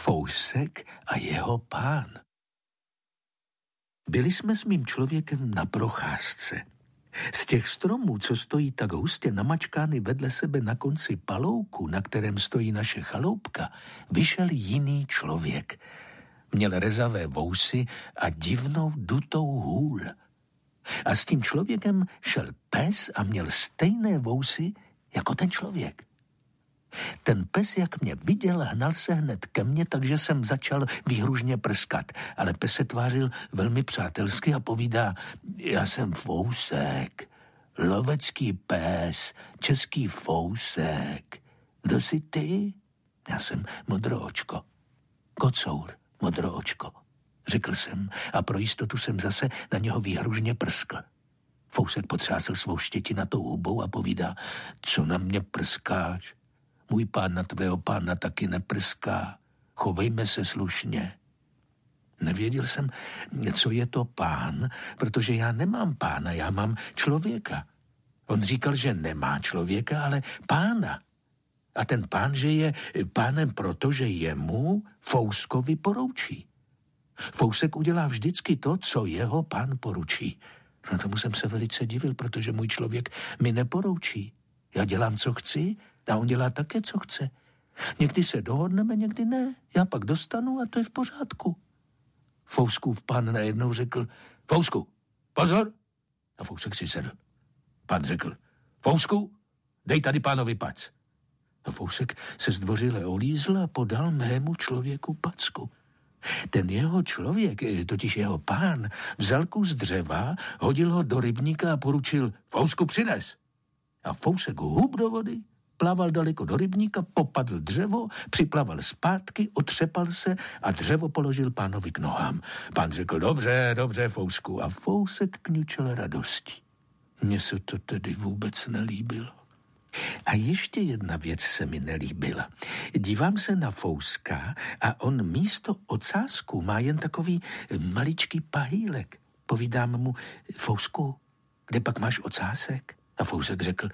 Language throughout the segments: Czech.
Fousek a jeho pán. Byli jsme s mým člověkem na procházce. Z těch stromů, co stojí tak hustě namačkány vedle sebe na konci palouku, na kterém stojí naše chaloupka, vyšel jiný člověk. Měl rezavé vousy a divnou dutou hůl. A s tím člověkem šel pes a měl stejné vousy jako ten člověk. Ten pes, jak mě viděl, hnal se hned ke mně, takže jsem začal výhružně prskat. Ale pes se tvářil velmi přátelsky a povídá: já jsem Fousek, lovecký pes, český Fousek. Kdo jsi ty? Já jsem Modroočko. Kocour, Modroočko, řekl jsem a pro jistotu jsem zase na něho výhružně prskl. Fousek potřásl svou štětinatou hubou a povídá: co na mě prskáš? Můj pán na tvého pána taky neprská. Chovejme se slušně. Nevěděl jsem, co je to pán, protože já nemám pána, já mám člověka. On říkal, že nemá člověka, ale pána. A ten pán, že je pánem proto, že jemu, Fouskovi, poroučí. Fousek udělá vždycky to, co jeho pán poručí. No tomu jsem se velice divil, protože můj člověk mi neporoučí. Já dělám, co chci, a on dělá také, co chce. Někdy se dohodneme, někdy ne. Já pak dostanu a to je v pořádku. Fouskův pán najednou řekl: Fousku, pozor! A Fousek si sedl. Pán řekl: Fousku, dej tady pánovi pac. A Fousek se zdvořile olízl a podal mému člověku packu. Ten jeho člověk, totiž jeho pán, vzal kus dřeva, hodil ho do rybníka a poručil: Fousku, přines. A Fousek hub do vody, plaval daleko do rybníka, popadl dřevo, připlaval zpátky, otřepal se a dřevo položil pánovi k nohám. Pán řekl: dobře, Fousku. A Fousek kňučel radostí. Mně se to tedy vůbec nelíbilo. A ještě jedna věc se mi nelíbila. Dívám se na Fouska a on místo ocásku má jen takový maličký pahýlek. Povídám mu: Fousku, kde pak máš ocásek? A Fousek řekl: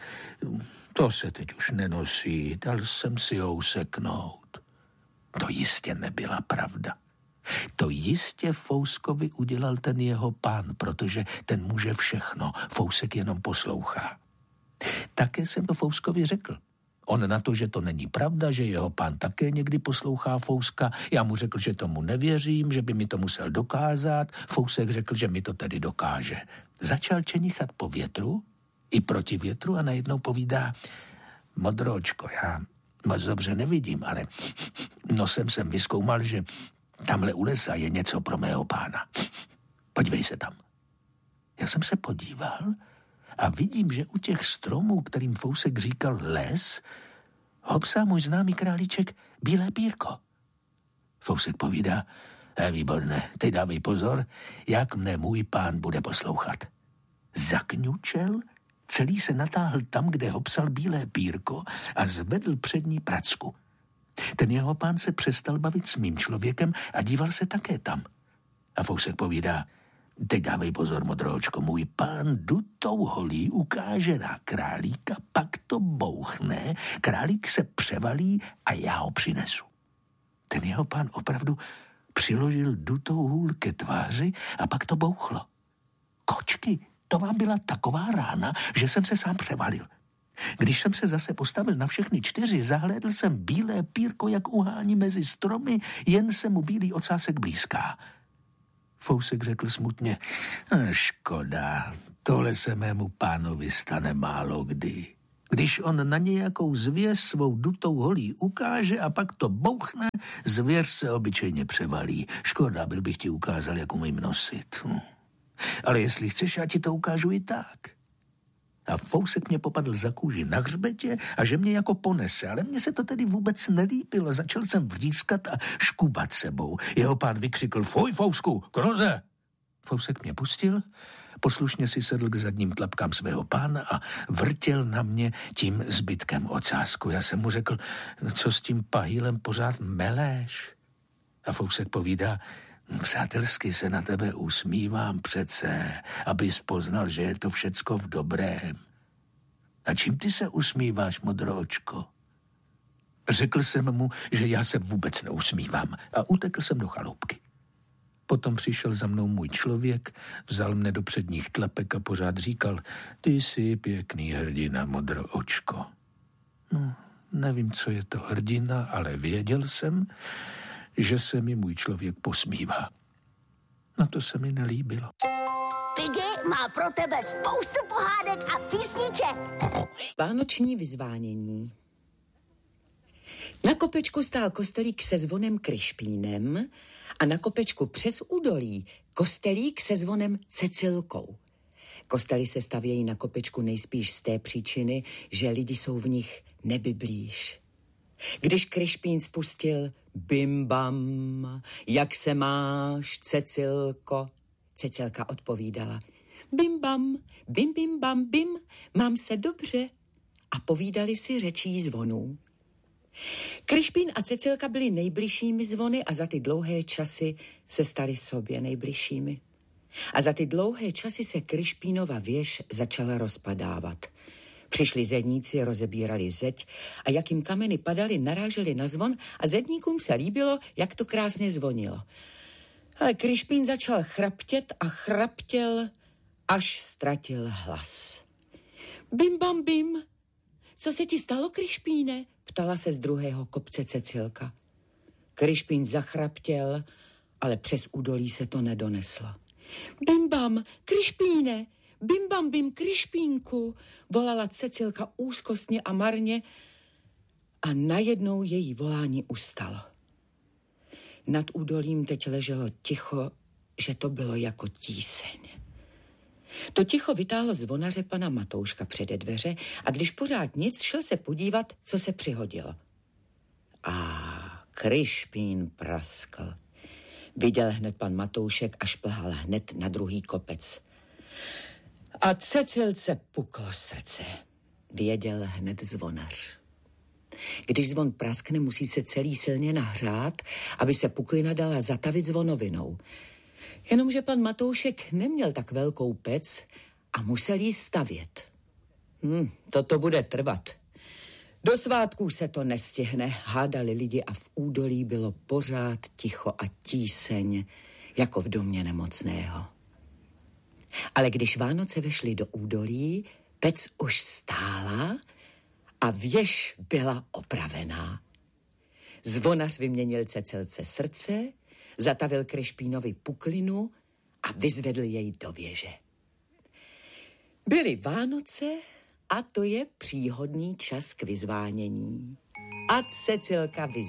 to se teď už nenosí, dal jsem si ho useknout. To jistě nebyla pravda. To jistě Fouskovi udělal ten jeho pán, protože ten může všechno, Fousek jenom poslouchá. Také jsem to Fouskovi řekl. On na to, že to není pravda, že jeho pán také někdy poslouchá Fouska, já mu řekl, že tomu nevěřím, že by mi to musel dokázat. Fousek řekl, že mi to tedy dokáže. Začal čenichat po větru i proti větru a najednou povídá: Modroočko, já moc dobře nevidím, ale nosem jsem vyzkoumal, že tamhle u lesa je něco pro mého pána. Podívej se tam. Já jsem se podíval a vidím, že u těch stromů, kterým Fousek říkal les, hopsá můj známý králíček Bílé pírko. Fousek povídá: výborné, teď dávej pozor, jak mne můj pán bude poslouchat. Zakňučel, celý se natáhl tam, kde hopsal Bílé pírko a zvedl přední pracku. Ten jeho pán se přestal bavit s mým člověkem a díval se také tam. A Fousek povídá: teď dávej pozor, Modroočko, můj pán dutou holí ukáže na králíka, pak to bouchne, králík se převalí a já ho přinesu. Ten jeho pán opravdu přiložil dutou hůl ke tváři a pak to bouchlo. Kočky, to vám byla taková rána, že jsem se sám převalil. Když jsem se zase postavil na všechny 4, zahlédl jsem Bílé pírko, jak uhání mezi stromy, jen se mu bílý ocásek blízká. Fousek řekl smutně: škoda, tohle se mému pánovi stane málo kdy. Když on na nějakou zvěř svou dutou holí ukáže a pak to bouchne, zvěř se obyčejně převalí. Škoda, byl bych ti ukázal, jak umím nosit. Ale jestli chceš, já ti to ukážu i tak. A Fousek mě popadl za kůži na hřbetě a že mě jako ponese, ale mně se to tedy vůbec nelíbilo. Začal jsem vřískat a škubat sebou. Jeho pán vykřikl: fuj, Fousku, kroze! Fousek mě pustil, poslušně si sedl k zadním tlapkám svého pána a vrtěl na mě tím zbytkem ocásku. Já jsem mu řekl: co s tím pahýlem pořád meleš? A Fousek povídá: přátelsky se na tebe usmívám přece, abys poznal, že je to všecko v dobrém. A čím ty se usmíváš, Modroočko? Řekl jsem mu, že já se vůbec neusmívám a utekl jsem do chaloupky. Potom přišel za mnou můj člověk, vzal mne do předních tlapek a pořád říkal, ty jsi pěkný hrdina, modroočko. No, nevím, co je to hrdina, ale věděl jsem, že se mi můj člověk posmívá. No to se mi nelíbilo. Piggy má pro tebe spoustu pohádek a písniček. Vánoční vyzvánění. Na kopečku stál kostelík se zvonem Kryšpínem a na kopečku přes údolí kostelík se zvonem Cecilkou. Kostely se stavějí na kopečku nejspíš z té příčiny, že lidi jsou v nich nebyblíž. Když Kryšpín spustil bim bam, jak se máš, Cecilko? Cecilka odpovídala bim bam, bim bim bam bim, mám se dobře. A povídali si řečí zvonů. Kryšpín a Cecilka byli nejbližšími zvony a za ty dlouhé časy se stali sobě nejbližšími. A za ty dlouhé časy se Kryšpínova věž začala rozpadávat. Přišli zedníci, rozebírali zeď a jak jim kameny padaly, naráželi na zvon a zedníkům se líbilo, jak to krásně zvonilo. Ale Kryšpín začal chraptět a chraptěl, až ztratil hlas. Bim bam bim, co se ti stalo, Kryšpíne? Ptala se z druhého kopce Cecilka. Kryšpín zachraptěl, ale přes údolí se to nedoneslo. Bim bam, Kryšpíne, bim bam bim, Kryšpínku, volala Cecilka úzkostně a marně a najednou její volání ustalo. Nad údolím teď leželo ticho, že to bylo jako tíseň. To ticho vytáhlo zvonaře pana Matouška před dveře a když pořád nic, šel se podívat, co se přihodilo. A Kryšpín praskl. Viděl hned pan Matoušek a šplhal hned na druhý kopec. A Cecilce puklo srdce. Věděl hned zvonař. Když zvon praskne, musí se celý silně nahřát, aby se puklina dala zatavit zvonovinou. Jenomže pan Matoušek neměl tak velkou pec a musel jí stavět. Toto bude trvat. Do svátků se to nestihne, hádali lidi a v údolí bylo pořád ticho a tíseň, jako v domě nemocného. Ale když Vánoce vešly do údolí, pec už stála a věž byla opravená. Zvonař vyměnil Cecilce srdce, zatavil Kryšpínovi puklinu a vyzvedl jej do věže. Byly Vánoce a to je příhodný čas k vyzvánění. A Cecilka vyzvala.